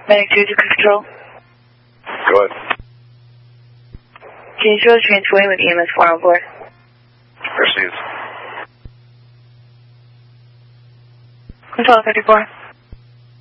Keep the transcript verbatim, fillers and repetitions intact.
Medic two to control. Go ahead. Can you show us transporting with E M S four on board? Received. Control fifty-four.